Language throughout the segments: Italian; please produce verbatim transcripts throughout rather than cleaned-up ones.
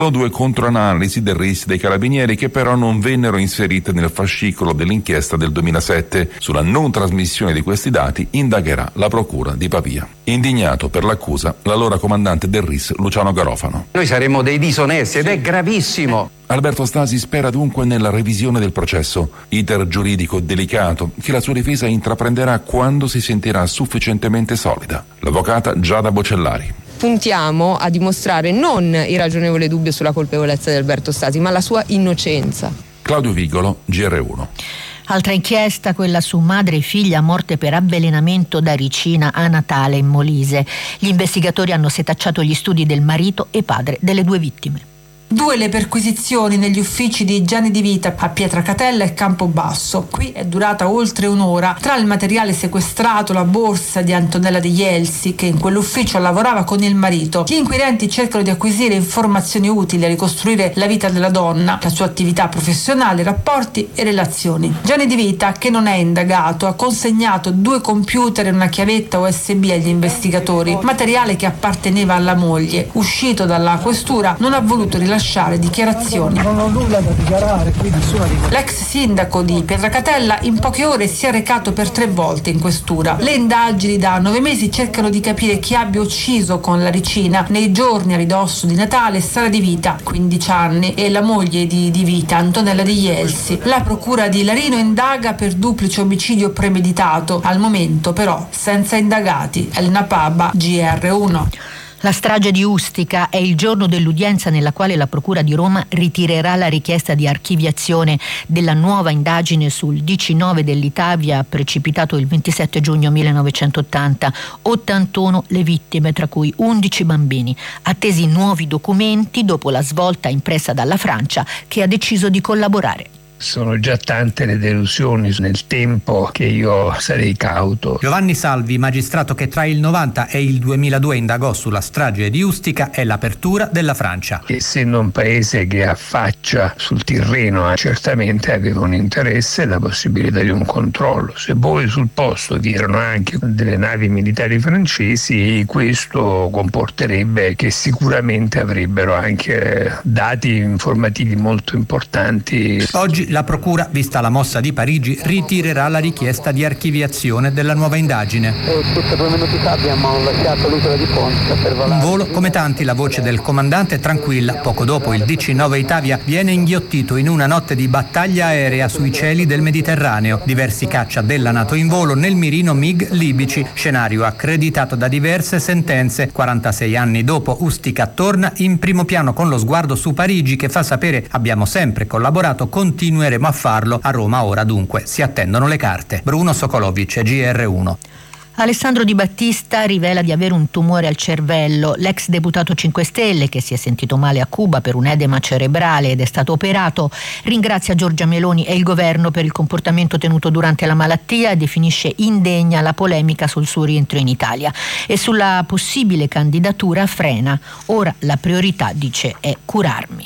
Due controanalisi del R I S dei Carabinieri che però non vennero inserite nel fascicolo dell'inchiesta del duemilasette. Sulla non trasmissione di questi dati indagherà la procura di Pavia. Indignato per l'accusa l'allora comandante del R I S Luciano Garofano. Noi saremo dei disonesti ed è gravissimo. Alberto Stasi spera dunque nella revisione del processo, iter giuridico delicato che la sua difesa intraprenderà quando si sentirà sufficientemente solida. L'avvocata Giada Bocellari. Puntiamo a dimostrare non il ragionevole dubbio sulla colpevolezza di Alberto Stasi, ma la sua innocenza. Claudio Vigolo, G R uno. Altra inchiesta, quella su madre e figlia morte per avvelenamento da ricina a Natale in Molise. Gli investigatori hanno setacciato gli studi del marito e padre delle due vittime. Due le perquisizioni negli uffici di Gianni Di Vita a Pietracatella e Campobasso. Qui è durata oltre un'ora. Tra il materiale sequestrato, la borsa di Antonella De Jelsi, che in quell'ufficio lavorava con il marito. Gli inquirenti cercano di acquisire informazioni utili a ricostruire la vita della donna, la sua attività professionale, rapporti e relazioni. Gianni Di Vita, che non è indagato, ha consegnato due computer e una chiavetta U S B agli investigatori, materiale che apparteneva alla moglie. Uscito dalla questura, non ha voluto rilasciare dichiarazioni. Non ho nulla da dichiarare, qui nessuna dichiarazione. L'ex sindaco di Pietracatella in poche ore si è recato per tre volte in questura. Le indagini da nove mesi cercano di capire chi abbia ucciso con la ricina nei giorni a ridosso di Natale Sara Di Vita, quindici anni, e la moglie di Di Vita, Antonella De Jelsi. La procura di Larino indaga per duplice omicidio premeditato, al momento però senza indagati. Elena Paba, G R uno. La strage di Ustica è il giorno dell'udienza nella quale la Procura di Roma ritirerà la richiesta di archiviazione della nuova indagine sul D C nove dell'Italia precipitato il ventisette giugno millenovecentottanta. ottantuno le vittime, tra cui undici bambini. Attesi nuovi documenti dopo la svolta impressa dalla Francia, che ha deciso di collaborare. Sono già tante le delusioni nel tempo che io sarei cauto. Giovanni Salvi, magistrato che tra il novanta e il duemiladue indagò sulla strage di Ustica, è l'apertura della Francia. Essendo un paese che affaccia sul Tirreno, certamente aveva un interesse e la possibilità di un controllo. Se poi sul posto vi erano anche delle navi militari francesi, questo comporterebbe che sicuramente avrebbero anche dati informativi molto importanti. Oggi la Procura, vista la mossa di Parigi, ritirerà la richiesta di archiviazione della nuova indagine. Circa due minuti fa abbiamo lasciato l'isola di Ponza per volare. Un volo, come tanti, la voce del comandante tranquilla. Poco dopo il D C nove Italia viene inghiottito in una notte di battaglia aerea sui cieli del Mediterraneo. Diversi caccia della NATO in volo nel mirino M I G libici, scenario accreditato da diverse sentenze. quarantasei anni dopo, Ustica torna in primo piano con lo sguardo su Parigi, che fa sapere: abbiamo sempre collaborato, continueremo a farlo. A Roma ora dunque si attendono le carte. Bruno Sokolovic, G R uno. Alessandro Di Battista rivela di avere un tumore al cervello. L'ex deputato cinque Stelle, che si è sentito male a Cuba per un edema cerebrale ed è stato operato, ringrazia Giorgia Meloni e il governo per il comportamento tenuto durante la malattia e definisce indegna la polemica sul suo rientro in Italia. E sulla possibile candidatura frena. Ora la priorità, dice, è curarmi.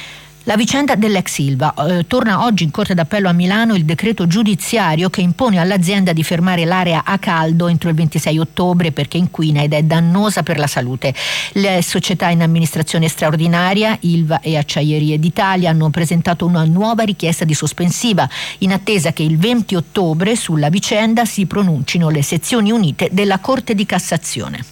La vicenda dell'ex Ilva. Eh, torna oggi in Corte d'Appello a Milano il decreto giudiziario che impone all'azienda di fermare l'area a caldo entro il ventisei ottobre perché inquina ed è dannosa per la salute. Le società in amministrazione straordinaria, Ilva e Acciaierie d'Italia, hanno presentato una nuova richiesta di sospensiva in attesa che il venti ottobre sulla vicenda si pronuncino le sezioni unite della Corte di Cassazione.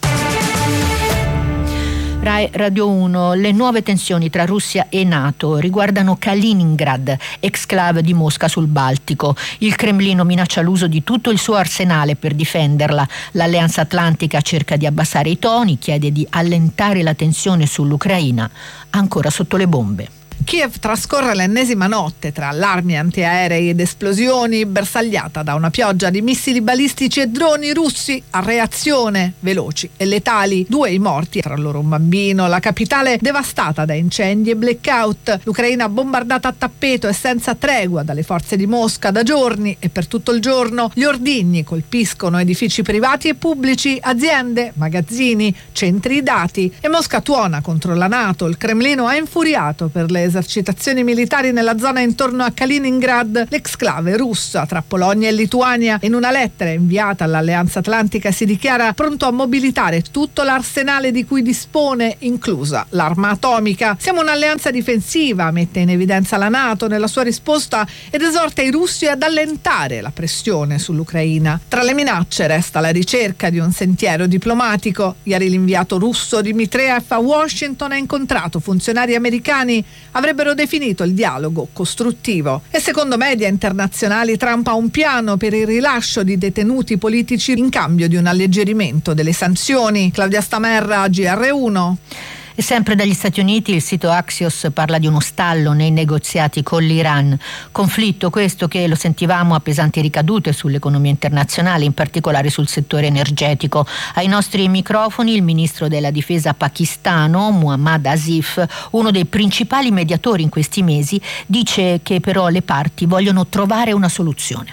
Rai Radio uno. Le nuove tensioni tra Russia e NATO riguardano Kaliningrad, exclave di Mosca sul Baltico. Il Cremlino minaccia l'uso di tutto il suo arsenale per difenderla. L'Alleanza Atlantica cerca di abbassare i toni, chiede di allentare la tensione sull'Ucraina, ancora sotto le bombe. Kiev trascorre l'ennesima notte tra allarmi antiaerei ed esplosioni, bersagliata da una pioggia di missili balistici e droni russi a reazione, veloci e letali. Due i morti, tra loro un bambino. La capitale devastata da incendi e blackout. L'Ucraina bombardata a tappeto e senza tregua dalle forze di Mosca da giorni e per tutto il giorno. Gli ordigni colpiscono edifici privati e pubblici, aziende, magazzini, centri dati. E Mosca tuona contro la NATO. Il Cremlino è infuriato per le esercitazioni militari nella zona intorno a Kaliningrad, l'exclave russa tra Polonia e Lituania in una lettera inviata all'Alleanza Atlantica si dichiara pronto a mobilitare tutto l'arsenale di cui dispone, inclusa l'arma atomica. Siamo un'alleanza difensiva, mette in evidenza la NATO nella sua risposta ed esorta i russi ad allentare la pressione sull'Ucraina. Tra le minacce resta la ricerca di un sentiero diplomatico. Ieri l'inviato russo Dmitriev a Washington ha incontrato funzionari americani, avrebbero definito il dialogo costruttivo. E secondo media internazionali Trump ha un piano per il rilascio di detenuti politici in cambio di un alleggerimento delle sanzioni. Claudia Stamerra, G R uno. E sempre dagli Stati Uniti il sito Axios parla di uno stallo nei negoziati con l'Iran. Conflitto questo che, lo sentivamo, ha pesanti ricadute sull'economia internazionale, in particolare sul settore energetico. Ai nostri microfoni il ministro della difesa pakistano, Muhammad Asif, uno dei principali mediatori in questi mesi, dice che però le parti vogliono trovare una soluzione.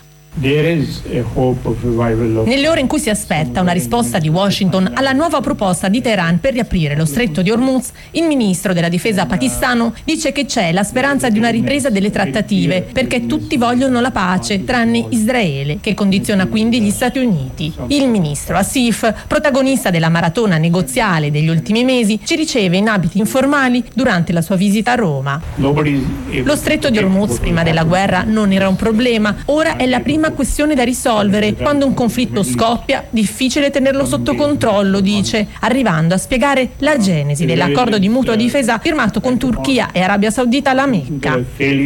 Nelle ore in cui si aspetta una risposta di Washington alla nuova proposta di Teheran per riaprire lo stretto di Hormuz, il ministro della difesa pakistano dice che c'è la speranza di una ripresa delle trattative perché tutti vogliono la pace tranne Israele, che condiziona quindi gli Stati Uniti. Il ministro Asif, protagonista della maratona negoziale degli ultimi mesi, ci riceve in abiti informali durante la sua visita a Roma. Lo stretto di Hormuz prima della guerra non era un problema, ora è la prima questione da risolvere. Quando un conflitto scoppia, difficile tenerlo sotto controllo, dice, arrivando a spiegare la genesi dell'accordo di mutua difesa firmato con Turchia e Arabia Saudita alla Mecca.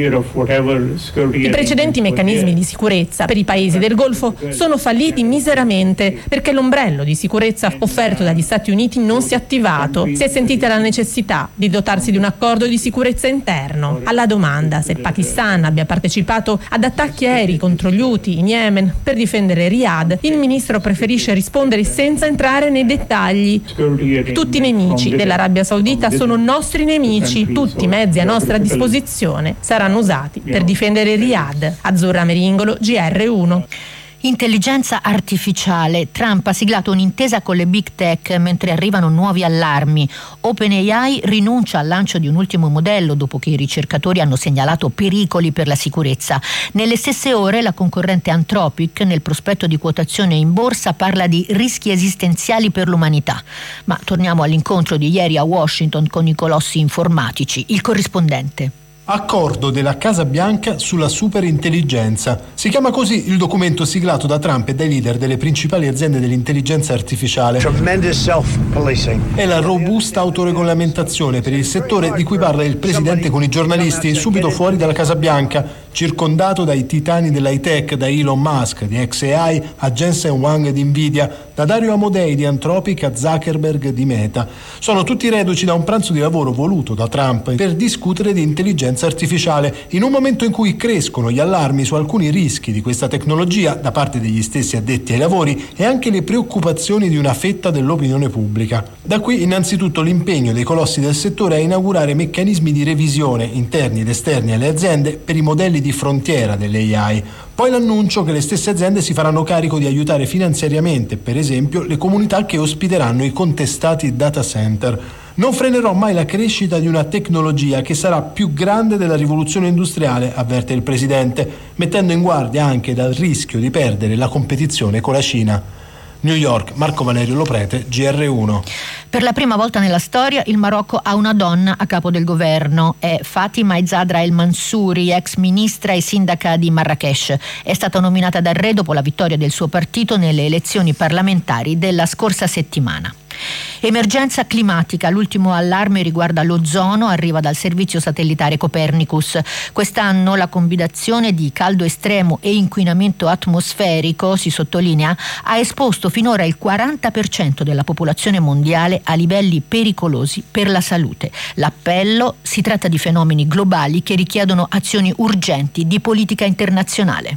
I precedenti meccanismi di sicurezza per i paesi del Golfo sono falliti miseramente perché l'ombrello di sicurezza offerto dagli Stati Uniti non si è attivato. Si è sentita la necessità di dotarsi di un accordo di sicurezza interno. Alla domanda se il Pakistan abbia partecipato ad attacchi aerei contro gli Houthi in Yemen per difendere Riyadh, il ministro preferisce rispondere senza entrare nei dettagli. Tutti i nemici dell'Arabia Saudita sono nostri nemici, tutti i mezzi a nostra disposizione saranno usati per difendere Riyadh. Azzurra Meringolo, G R uno. Intelligenza artificiale. Trump ha siglato un'intesa con le big tech mentre arrivano nuovi allarmi. OpenAI rinuncia al lancio di un ultimo modello dopo che i ricercatori hanno segnalato pericoli per la sicurezza. Nelle stesse ore la concorrente Anthropic, nel prospetto di quotazione in borsa, parla di rischi esistenziali per l'umanità. Ma torniamo all'incontro di ieri a Washington con i colossi informatici. Il corrispondente. Accordo della Casa Bianca sulla superintelligenza. Si chiama così il documento siglato da Trump e dai leader delle principali aziende dell'intelligenza artificiale. Tremendous self-policing. È la robusta autoregolamentazione per il settore di cui parla il presidente con i giornalisti subito fuori dalla Casa Bianca, circondato dai titani dell'high tech, da Elon Musk di xAI a Jensen Huang di Nvidia, da Dario Amodei di Anthropic a Zuckerberg di Meta. Sono tutti reduci da un pranzo di lavoro voluto da Trump per discutere di intelligenza artificiale in un momento in cui crescono gli allarmi su alcuni rischi di questa tecnologia da parte degli stessi addetti ai lavori e anche le preoccupazioni di una fetta dell'opinione pubblica. Da qui innanzitutto l'impegno dei colossi del settore a inaugurare meccanismi di revisione interni ed esterni alle aziende per i modelli di frontiera dell'A I. Poi l'annuncio che le stesse aziende si faranno carico di aiutare finanziariamente, per esempio, le comunità che ospiteranno i contestati data center. Non frenerò mai la crescita di una tecnologia che sarà più grande della rivoluzione industriale, avverte il presidente, mettendo in guardia anche dal rischio di perdere la competizione con la Cina. New York, Marco Valerio Loprete, G R uno. Per la prima volta nella storia il Marocco ha una donna a capo del governo. È Fatima Izzadra El Mansouri, ex ministra e sindaca di Marrakech. È stata nominata dal re dopo la vittoria del suo partito nelle elezioni parlamentari della scorsa settimana. Emergenza climatica. L'ultimo allarme riguarda l'ozono, arriva dal servizio satellitare Copernicus. Quest'anno la combinazione di caldo estremo e inquinamento atmosferico, si sottolinea, ha esposto finora il quaranta per cento della popolazione mondiale a livelli pericolosi per la salute. L'appello: si tratta di fenomeni globali che richiedono azioni urgenti di politica internazionale.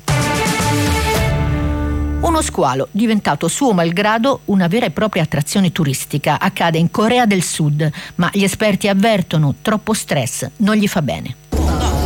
Uno squalo diventato suo malgrado una vera e propria attrazione turistica accade in Corea del Sud, ma gli esperti avvertono troppo stress non gli fa bene.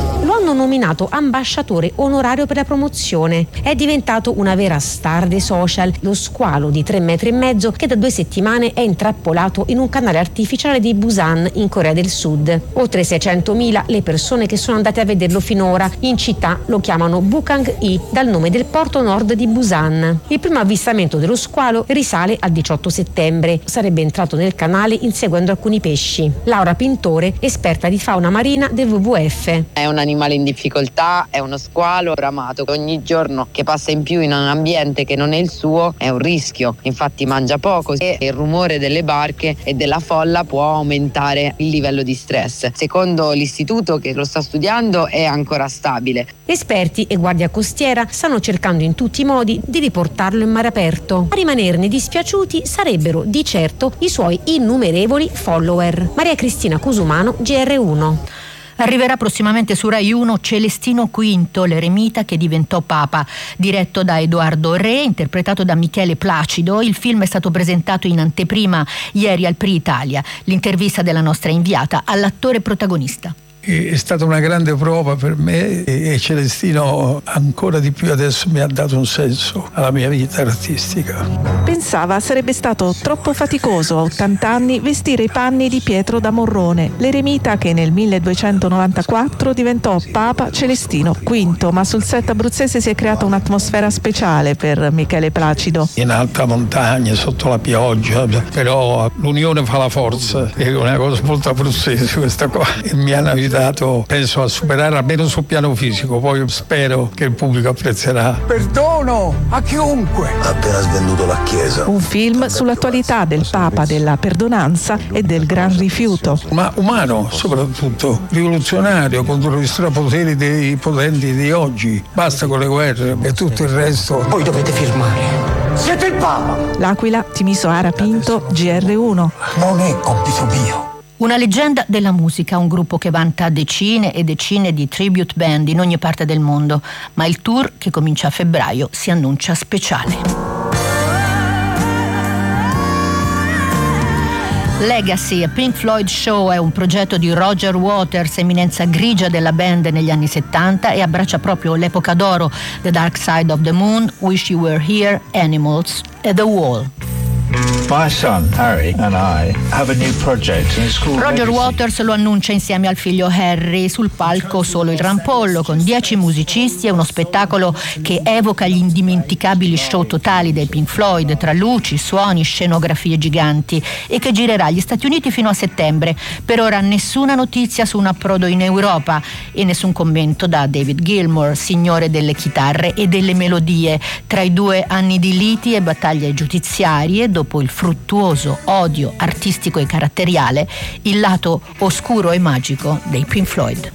l'hanno nominato ambasciatore onorario per la promozione. È diventato una vera star dei social, lo squalo di tre metri e mezzo che da due settimane è intrappolato in un canale artificiale di Busan in Corea del Sud. Oltre seicentomila le persone che sono andate a vederlo finora. In città lo chiamano Bukang-i, dal nome del porto nord di Busan. Il primo avvistamento dello squalo risale al diciotto settembre. Sarebbe entrato nel canale inseguendo alcuni pesci. Laura Pintore, esperta di fauna marina del W W F. È un animale in difficoltà, è uno squalo ramato. Ogni giorno che passa in più in un ambiente che non è il suo è un rischio. Infatti mangia poco e il rumore delle barche e della folla può aumentare il livello di stress. Secondo l'istituto che lo sta studiando è ancora stabile. Esperti e guardia costiera stanno cercando in tutti i modi di riportarlo in mare aperto. A rimanerne dispiaciuti sarebbero di certo i suoi innumerevoli follower. Maria Cristina Cusumano, G R uno. Arriverà prossimamente su Rai uno Celestino V, l'eremita che diventò papa. Diretto da Edoardo Re, interpretato da Michele Placido, il film è stato presentato in anteprima ieri al Pri Italia. L'intervista della nostra inviata all'attore protagonista. È stata una grande prova per me e Celestino ancora di più adesso mi ha dato un senso alla mia vita artistica. Pensava sarebbe stato troppo faticoso a ottanta anni vestire i panni di Pietro da Morrone, l'eremita che nel milleduecentonovantaquattro diventò Papa Celestino V, ma sul set abruzzese si è creata un'atmosfera speciale per Michele Placido. In alta montagna, sotto la pioggia, però l'unione fa la forza, è una cosa molto abruzzese questa qua, e mi hanno aiutato, penso, a superare almeno sul piano fisico, poi spero che il pubblico apprezzerà. Perdono a chiunque. Ha appena svenduto la chiesa. Un film sull'attualità del Papa, della perdonanza e del gran rifiuto. Ma umano soprattutto, rivoluzionario contro gli strapoteri dei potenti di oggi. Basta con le guerre e tutto il resto. Voi dovete firmare. Siete il Papa. L'Aquila, Timiso Ara Pinto, G R uno. Non è compito mio. Una leggenda della musica, un gruppo che vanta decine e decine di tribute band in ogni parte del mondo, ma il tour, che comincia a febbraio, si annuncia speciale. Legacy, a Pink Floyd Show, è un progetto di Roger Waters, eminenza grigia della band negli anni settanta, e abbraccia proprio l'epoca d'oro: The Dark Side of the Moon, Wish You Were Here, Animals e The Wall. My son Harry and I have a new project and it's called Roger Legacy. Waters lo annuncia insieme al figlio Harry. Sul palco solo il rampollo, con dieci musicisti, e uno spettacolo che evoca gli indimenticabili show totali dei Pink Floyd, tra luci, suoni, scenografie giganti, e che girerà agli Stati Uniti fino a settembre. Per ora nessuna notizia su un approdo in Europa e nessun commento da David Gilmour, signore delle chitarre e delle melodie. Tra i due anni di liti e battaglie giudiziarie, dopo il fruttuoso odio artistico e caratteriale, il lato oscuro e magico dei Pink Floyd.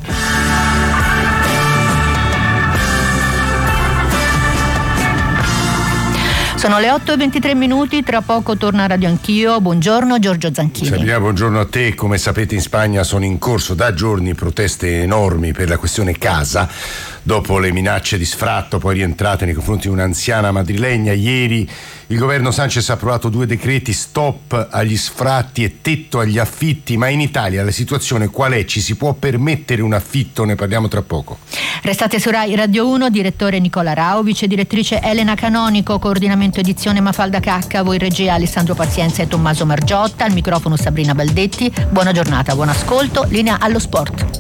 Sono le otto e ventitré minuti, tra poco torna a Radio Anch'io. Buongiorno Giorgio Zanchini. Sabrina, buongiorno a te. Come sapete, in Spagna sono in corso da giorni proteste enormi per la questione casa. Dopo le minacce di sfratto poi rientrate nei confronti di un'anziana madrilegna, ieri il governo Sanchez ha approvato due decreti: stop agli sfratti e tetto agli affitti. Ma in Italia la situazione qual è? Ci si può permettere un affitto? Ne parliamo tra poco. Restate su Rai Radio uno, direttore Nicola Rao, vice direttrice Elena Canonico, coordinamento edizione Mafalda Cacca, voi regia Alessandro Pazienza e Tommaso Margiotta, al microfono Sabrina Baldetti. Buona giornata, buon ascolto, linea allo sport.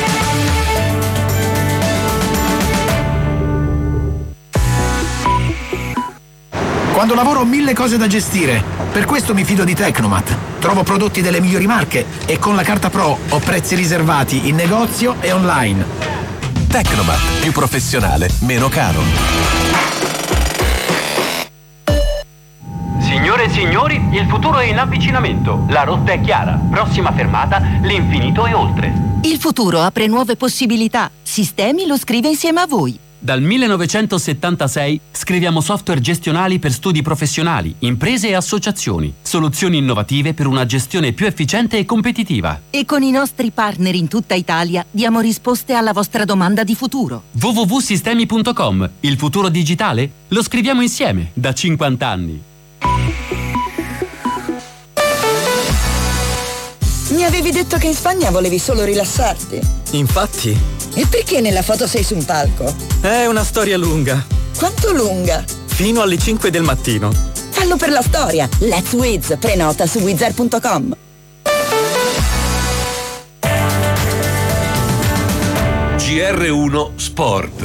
Quando lavoro ho mille cose da gestire, per questo mi fido di Tecnomat. Trovo prodotti delle migliori marche e con la carta Pro ho prezzi riservati in negozio e online. Tecnomat, più professionale, meno caro. Signore e signori, il futuro è in avvicinamento. La rotta è chiara. Prossima fermata, l'infinito e oltre. Il futuro apre nuove possibilità. Sistemi lo scrive insieme a voi. Dal millenovecentosettantasei scriviamo software gestionali per studi professionali, imprese e associazioni. Soluzioni innovative per una gestione più efficiente e competitiva. E con i nostri partner in tutta Italia diamo risposte alla vostra domanda di futuro. w w w punto sistemi punto com. Il futuro digitale lo scriviamo insieme da cinquanta anni. Mi avevi detto che in Spagna volevi solo rilassarti. Infatti, E perché nella foto sei su un palco? È una storia lunga. Quanto lunga? Fino alle cinque del mattino. Fallo per la storia. Let's Wiz. Prenota su wizard punto com. G R uno Sport.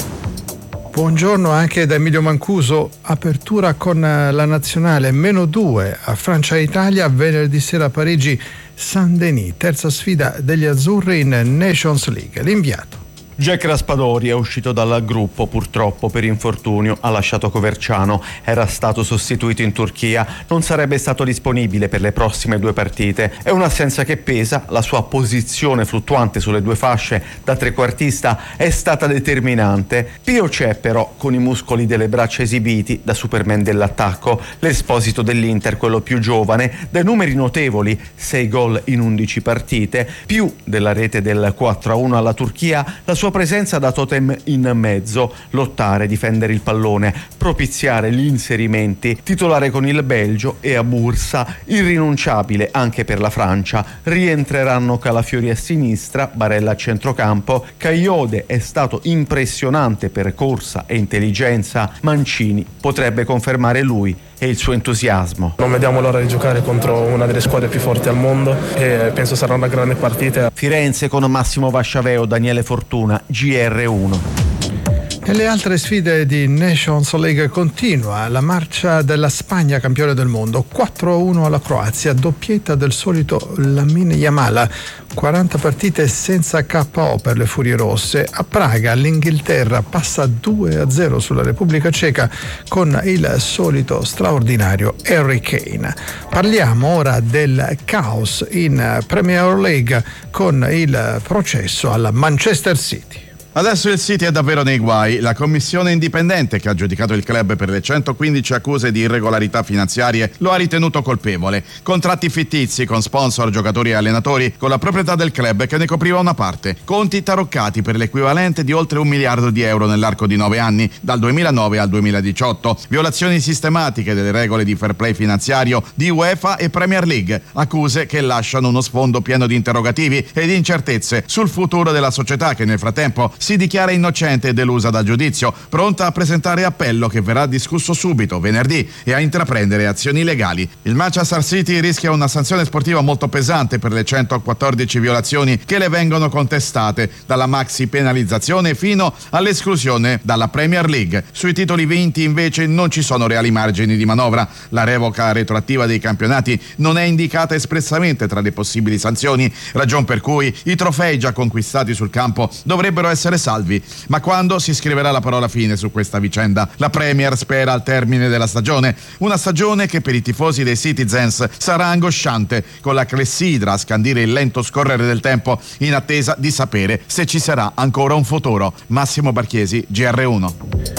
Buongiorno anche da Emilio Mancuso. Apertura con la nazionale meno due a Francia-Italia, venerdì sera a Parigi, Saint-Denis, terza sfida degli azzurri in Nations League. L'inviato. Jack Raspadori è uscito dal gruppo purtroppo per infortunio, ha lasciato Coverciano, era stato sostituito in Turchia, non sarebbe stato disponibile per le prossime due partite. È un'assenza che pesa, la sua posizione fluttuante sulle due fasce da trequartista è stata determinante. Pio c'è però, con i muscoli delle braccia esibiti da Superman dell'attacco, l'esposito dell'Inter, quello più giovane, dai numeri notevoli, sei gol in undici partite, più della rete del quattro a uno alla Turchia, la sua sua presenza da totem in mezzo, lottare, difendere il pallone, propiziare gli inserimenti, titolare con il Belgio e a Bursa, irrinunciabile anche per la Francia. Rientreranno Calafiori a sinistra, Barella a centrocampo, Cagliode è stato impressionante per corsa e intelligenza, Mancini potrebbe confermare lui e il suo entusiasmo. Non vediamo l'ora di giocare contro una delle squadre più forti al mondo e penso sarà una grande partita. Firenze con Massimo Vasciaveo, Daniele Fortuna, G R uno. Nelle altre sfide di Nations League continua la marcia della Spagna, campione del mondo, quattro a uno alla Croazia, doppietta del solito Lamine Yamal, quaranta partite senza K O per le Furie Rosse. A Praga l'Inghilterra passa due a zero sulla Repubblica Ceca con il solito straordinario Harry Kane. Parliamo ora del caos in Premier League con il processo alla Manchester City. Adesso il City è davvero nei guai. La commissione indipendente che ha giudicato il club per le centoquindici accuse di irregolarità finanziarie lo ha ritenuto colpevole. Contratti fittizi con sponsor, giocatori e allenatori con la proprietà del club che ne copriva una parte. Conti taroccati per l'equivalente di oltre un miliardo di euro nell'arco di nove anni, dal duemilanove al duemiladiciotto. Violazioni sistematiche delle regole di fair play finanziario di UEFA e Premier League. Accuse che lasciano uno sfondo pieno di interrogativi e di incertezze sul futuro della società che nel frattempo si dichiara innocente e delusa dal giudizio, pronta a presentare appello che verrà discusso subito venerdì e a intraprendere azioni legali. Il Manchester City rischia una sanzione sportiva molto pesante per le centoquattordici violazioni che le vengono contestate, dalla maxi penalizzazione fino all'esclusione dalla Premier League. Sui titoli vinti invece non ci sono reali margini di manovra. La revoca retroattiva dei campionati non è indicata espressamente tra le possibili sanzioni, ragion per cui i trofei già conquistati sul campo dovrebbero essere salvi. Ma quando si scriverà la parola fine su questa vicenda? La Premier spera al termine della stagione, una stagione che per i tifosi dei Citizens sarà angosciante, con la clessidra a scandire il lento scorrere del tempo in attesa di sapere se ci sarà ancora un futuro. Massimo Barchiesi, G R uno.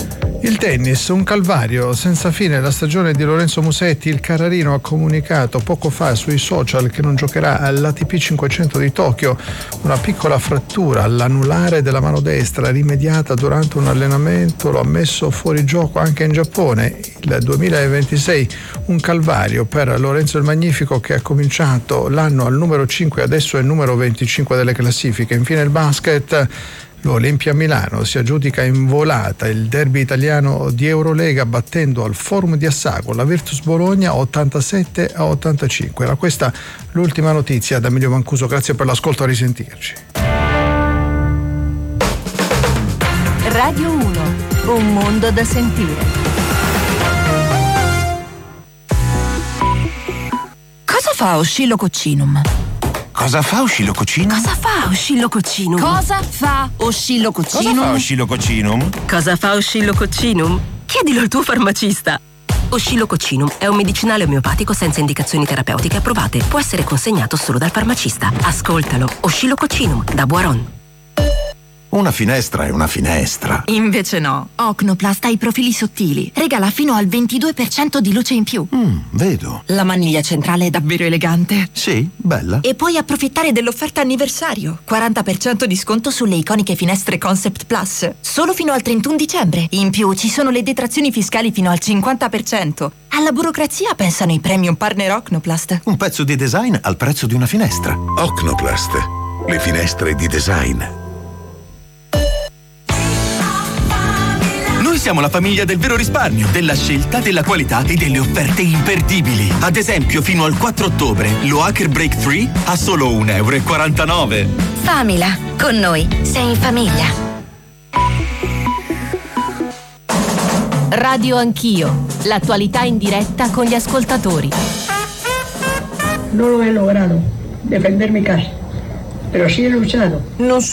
Il tennis, un calvario senza fine, la stagione di Lorenzo Musetti. Il Carrarino ha comunicato poco fa sui social che non giocherà all'A T P cinquecento di Tokyo. Una piccola frattura all'anulare della mano destra rimediata durante un allenamento lo ha messo fuori gioco anche in Giappone. Il duemilaventisei un calvario per Lorenzo il Magnifico, che ha cominciato l'anno al numero cinque e adesso è il numero venticinque delle classifiche. Infine il basket. L'Olimpia Milano si aggiudica in volata il derby italiano di Eurolega battendo al Forum di Assago la Virtus Bologna ottantasette a ottantacinque. Era questa l'ultima notizia da Emilio Mancuso, grazie per l'ascolto, a risentirci. Radio uno, un mondo da sentire. Cosa fa Oscillococcinum? Cosa fa Oscillococcinum? Cosa fa Oscillococcinum? Cosa fa Oscillococcinum? Cosa fa Oscillococcinum? Cosa fa Oscillococcinum? Chiedilo al tuo farmacista. Oscillococcinum è un medicinale omeopatico senza indicazioni terapeutiche approvate. Può essere consegnato solo dal farmacista. Ascoltalo. Oscillococcinum da Boiron. Una finestra è una finestra. Invece no. Ocnoplast ha i profili sottili. Regala fino al ventidue per cento di luce in più. Mm, vedo. La maniglia centrale è davvero elegante. Sì, bella. E puoi approfittare dell'offerta anniversario. quaranta per cento di sconto sulle iconiche finestre Concept Plus. Solo fino al trentuno dicembre. In più ci sono le detrazioni fiscali fino al cinquanta per cento. Alla burocrazia pensano i premium partner Ocnoplast. Un pezzo di design al prezzo di una finestra. Ocnoplast. Le finestre di design. siamo la famiglia del vero risparmio, della scelta, della qualità e delle offerte imperdibili. Ad esempio, fino al quattro ottobre, lo Hacker Break tre a solo un euro e quarantanove. Famila, con noi sei in famiglia. Radio Anch'io, l'attualità in diretta con gli ascoltatori. No lo he logrado defender mi casa, pero sí he luchado. No